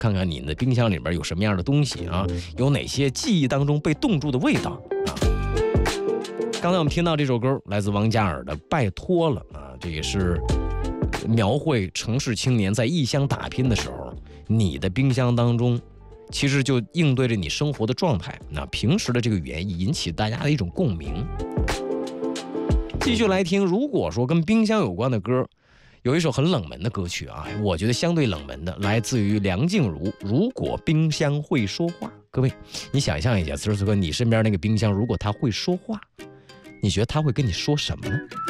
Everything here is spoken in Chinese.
看看你的冰箱里边有什么样的东西啊，有哪些记忆当中被冻住的味道啊。刚才我们听到这首歌来自王嘉尔的《拜托了》啊，这也是描绘城市青年在异乡打拼的时候，你的冰箱当中其实就应对着你生活的状态，那平时的这个语言引起大家的一种共鸣。继续来听，如果说跟冰箱有关的歌，有一首很冷门的歌曲啊，我觉得相对冷门的，来自于梁静茹《如果冰箱会说话》。各位，你想象一下，此时此刻你身边那个冰箱，如果它会说话，你觉得它会跟你说什么呢？